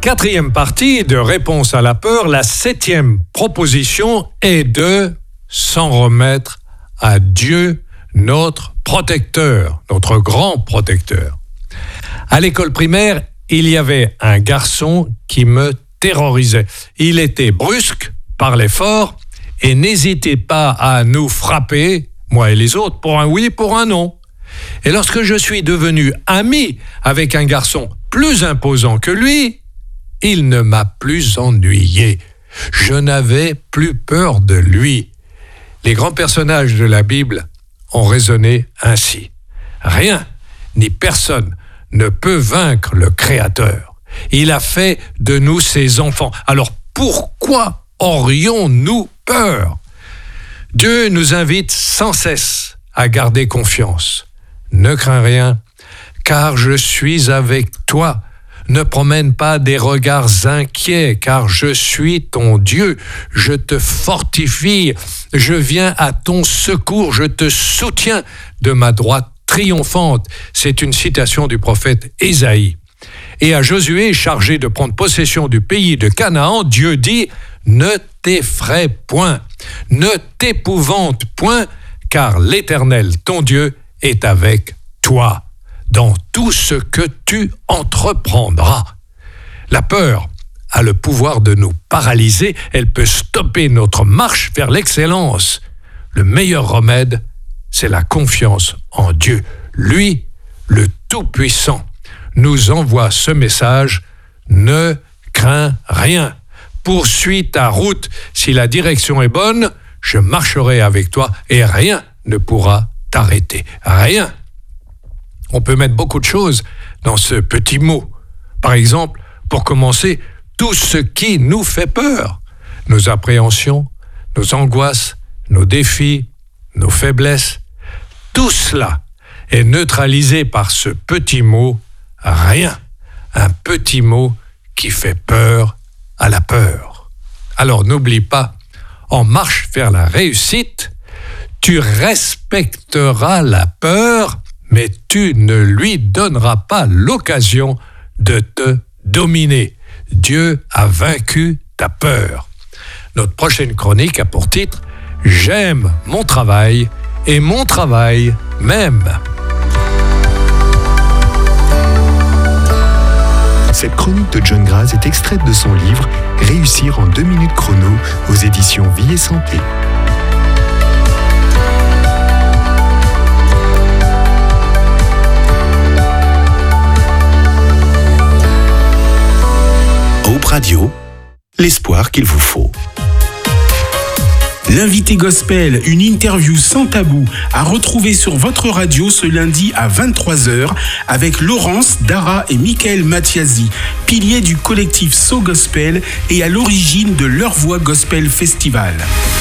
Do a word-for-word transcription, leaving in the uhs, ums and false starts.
quatrième partie de Réponse à la peur, la septième proposition est de s'en remettre à Dieu, notre protecteur, notre grand protecteur. À l'école primaire, il y avait un garçon qui me terrorisait. Il était brusque, parlait fort et n'hésitait pas à nous frapper, moi et les autres, pour un oui, pour un non. Et lorsque je suis devenu ami avec un garçon plus imposant que lui, il ne m'a plus ennuyé. Je n'avais plus peur de lui. Les grands personnages de la Bible ont raisonné ainsi. Rien ni personne ne peut vaincre le Créateur. Il a fait de nous ses enfants. Alors pourquoi aurions-nous peur ? Dieu nous invite sans cesse à garder confiance. Ne crains rien, car je suis avec toi. Ne promène pas des regards inquiets, car je suis ton Dieu. Je te fortifie, je viens à ton secours, je te soutiens de ma droite triomphante. C'est une citation du prophète Ésaïe. Et à Josué, chargé de prendre possession du pays de Canaan, Dieu dit « Ne t'effraie point, ne t'épouvante point, car l'Éternel, ton Dieu, est avec toi dans tout ce que tu entreprendras. » La peur a le pouvoir de nous paralyser, elle peut stopper notre marche vers l'excellence. Le meilleur remède, c'est la confiance en Dieu. Lui, le Tout-Puissant, nous envoie ce message « Ne crains rien. Poursuis ta route. Si la direction est bonne, je marcherai avec toi et rien ne pourra t'arrêter. » Rien. On peut mettre beaucoup de choses dans ce petit mot. Par exemple, pour commencer, tout ce qui nous fait peur. Nos appréhensions, nos angoisses, nos défis, nos faiblesses. Tout cela est neutralisé par ce petit mot « rien ». Un petit mot qui fait peur à la peur. Alors n'oublie pas, en marche vers la réussite, tu respecteras la peur, mais tu ne lui donneras pas l'occasion de te dominer. Dieu a vaincu ta peur. Notre prochaine chronique a pour titre « J'aime mon travail et mon travail m'aime ». Cette chronique de John Graz est extraite de son livre « Réussir en deux minutes chrono » aux éditions Vie et Santé. Hope Radio, l'espoir qu'il vous faut. L'invité gospel, une interview sans tabou, à retrouver sur votre radio ce lundi à vingt-trois heures avec Laurence, Dara et Michael Mathiasi, piliers du collectif So Gospel et à l'origine de Leur Voix Gospel Festival.